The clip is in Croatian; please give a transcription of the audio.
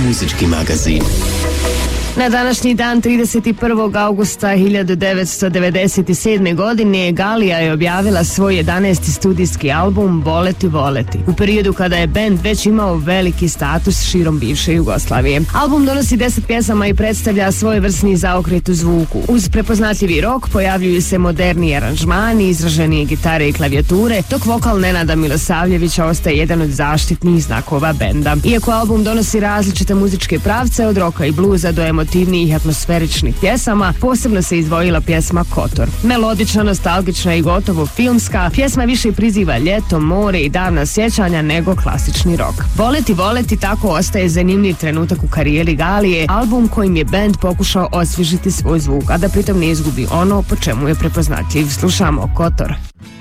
muzički magazin. Na današnji dan 31. augusta 1997. godine Galija je objavila svoj 11. studijski album Voleti, voleti, u periodu kada je bend već imao veliki status širom bivše Jugoslavije. Album donosi 10 pjesama i predstavlja svojevrsni zaokret u zvuku. Uz prepoznatljivi rok pojavljuju se moderni aranžmani, izraženije gitare i klavijature, dok vokal Nenada Milosavljevića ostaje jedan od zaštitnih znakova benda. Iako album donosi različite muzičke pravce od roka i bluza do emotivnih i atmosferičnih pjesama, posebno se izdvojila pjesma Kotor. Melodična, nostalgična i gotovo filmska, pjesma više priziva ljeto, more i davna sjećanja nego klasični rok. Voleti, voleti tako ostaje zanimljiv trenutak u karijeri Galije, album kojim je bend pokušao osvježiti svoj zvuk, a da pritom ne izgubi ono po čemu je prepoznatljiv. Slušamo Kotor.